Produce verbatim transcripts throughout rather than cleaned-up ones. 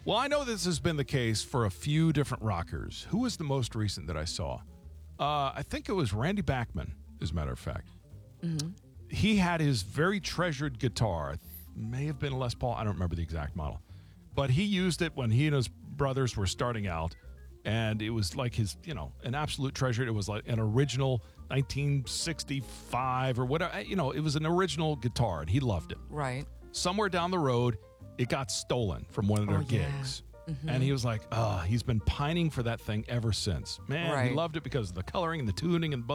Well, I know this has been the case for a few different rockers. Who was the most recent that I saw? Uh, I think it was Randy Bachman, as a matter of fact. Mm-hmm. He had his very treasured guitar. It may have been a Les Paul. I don't remember the exact model. But he used it when he and his brothers were starting out. And it was like his, you know, an absolute treasure. It was like an original nineteen sixty-five or whatever. You know, it was an original guitar, and he loved it. Right. Somewhere down the road, it got stolen from one of their oh, gigs. Yeah. Mm-hmm. And he was like, oh, he's been pining for that thing ever since. Man, right. he loved it because of the coloring and the tuning. And bu-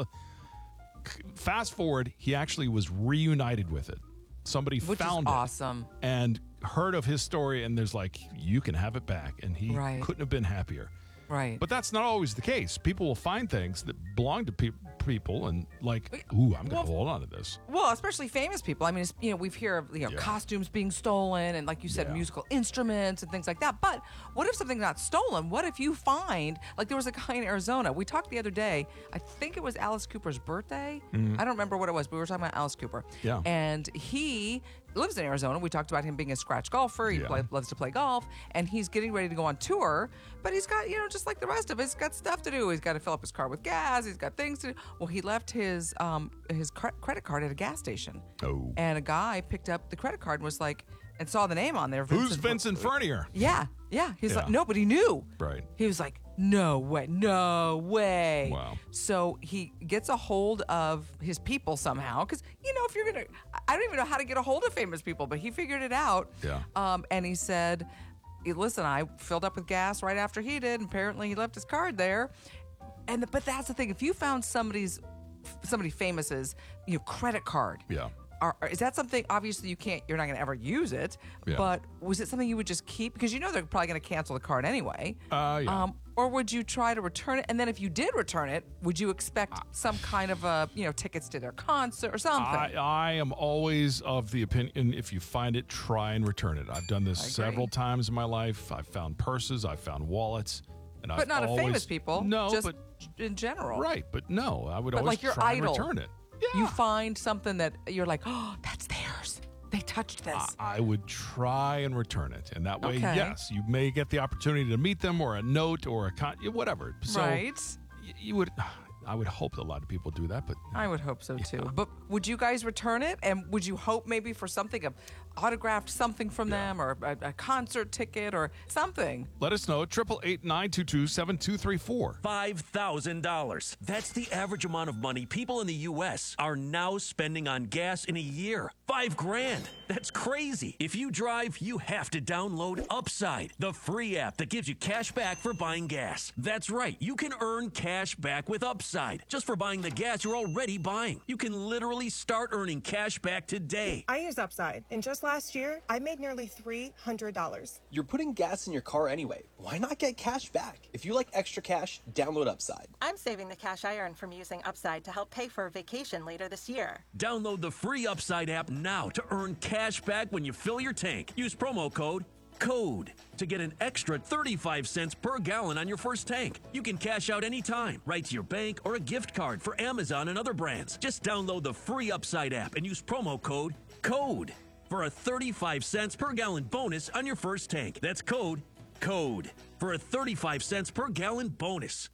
Fast forward, he actually was reunited with it. Somebody Which found is it. awesome. And heard of his story, and there's like, you can have it back. And he right. couldn't have been happier. Right. But that's not always the case. People will find things that belong to pe- people and like, ooh, I'm going to well, hold on to this. Well, especially famous people. I mean, it's, you know, we've heard of, you know, yeah. costumes being stolen and, like you said, yeah. musical instruments and things like that. But what if something's not stolen? What if you find, like there was a guy in Arizona. We talked the other day. I think it was Alice Cooper's birthday. Mm-hmm. I don't remember what it was, but we were talking about Alice Cooper. Yeah. And he lives in Arizona. We talked about him being a scratch golfer. He yeah. play, loves to play golf. And he's getting ready to go on tour. But he's got, you know, just like the rest of us, he's got stuff to do. He's got to fill up his car with gas. He's got things to do. Well, he left his um his cre- credit card at a gas station. Oh. And a guy picked up the credit card and was like, and saw the name on there. Who's Vincent, Vincent Furnier? Yeah, yeah. He's yeah. like, nobody knew. Right. He was like, no way, no way. Wow. So he gets a hold of his people somehow, because, you know, if you're going to, I don't even know how to get a hold of famous people, but he figured it out. Yeah. Um, and he said, listen, I filled up with gas right after he did, and apparently he left his card there. And the, but that's the thing. If you found somebody's, somebody famous's, you know, credit card. Yeah. Are, is that something, obviously you can't, you're not going to ever use it, yeah. but was it something you would just keep? Because you know they're probably going to cancel the card anyway. Uh, yeah. Um, or would you try to return it? And then if you did return it, would you expect uh, some kind of, a, you know, tickets to their concert or something? I, I am always of the opinion, if you find it, try and return it. I've done this several times in my life. I've found purses, I've found wallets. And but I've not always, of famous people. No, just but in general. Right, but no, I would but always like your try idol. and return it. Yeah. You find something that you're like, oh, that's theirs. They touched this. I, I would try and return it. And that way, okay. yes, you may get the opportunity to meet them or a note or a con, whatever. So right. Y- you would, I would hope that a lot of people do that, but. I would hope so too. Yeah. But would you guys return it? And would you hope maybe for something, a autographed something from Yeah. them or a, a concert ticket or something? Let us know. eight eight eight, nine two two, seven two three four. five thousand dollars. That's the average amount of money people in the U S are now spending on gas in a year. Five grand. That's crazy. If you drive, you have to download Upside, the free app that gives you cash back for buying gas. That's right. You can earn cash back with Upside just for buying the gas you're already buying. You can literally start earning cash back today. I use Upside, and just last year, I made nearly three hundred dollars. You're putting gas in your car anyway. Why not get cash back? If you like extra cash, download Upside. I'm saving the cash I earn from using Upside to help pay for a vacation later this year. Download the free Upside app now to earn cash back when you fill your tank. Use promo code CODE to get an extra thirty-five cents per gallon on your first tank. You can cash out anytime, right to your bank or a gift card for Amazon and other brands. Just download the free Upside app and use promo code CODE for a thirty-five cents per gallon bonus on your first tank. That's code CODE for a thirty-five cents per gallon bonus.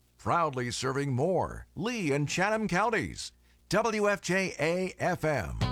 Proudly serving more Lee and Chatham counties. W F J A F M.